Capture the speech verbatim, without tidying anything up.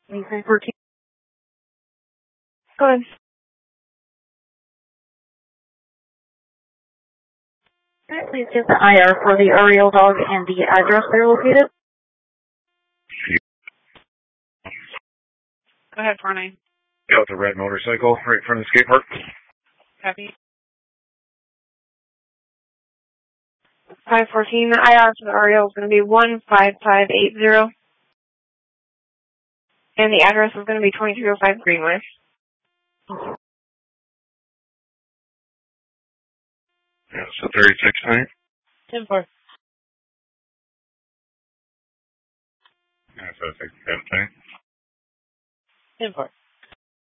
Anything fourteen? Go ahead. Can I please get the I R for the Ariel dog and the address they're located? Go ahead, four nine. Got the red motorcycle right in front of the skate park. Copy. five fourteen, the I R for the Ariel is going to be one five five eight zero. And the address is going to be twenty-three oh five Greenway. Yeah, so thirty-six nine. ten four. Yeah, so sixty-seven nine. ten four.